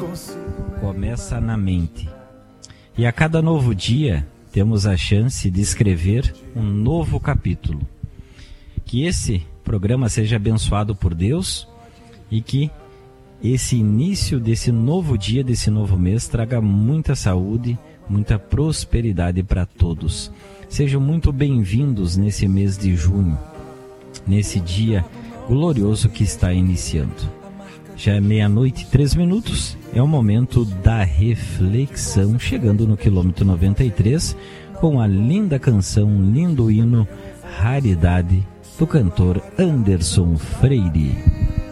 começa na mente. E a cada novo dia temos a chance de escrever um novo capítulo. Que esse programa seja abençoado por Deus e que esse início desse novo dia, desse novo mês, traga muita saúde, muita prosperidade para todos. Sejam muito bem-vindos nesse mês de junho, nesse dia glorioso que está iniciando. Já é 00:03, é o momento da reflexão, chegando no quilômetro 93, com a linda canção, lindo hino, Raridade, do cantor Anderson Freire.